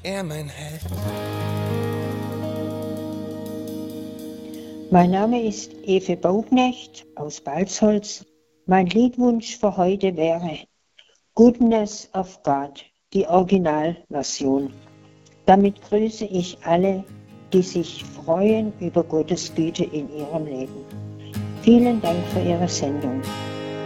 er mein Held. Mein Name ist Ewe Bauknecht aus Balzholz. Mein Liedwunsch für heute wäre Goodness of God, die Originalversion. Damit grüße ich alle, die sich freuen über Gottes Güte in ihrem Leben. Vielen Dank für Ihre Sendung.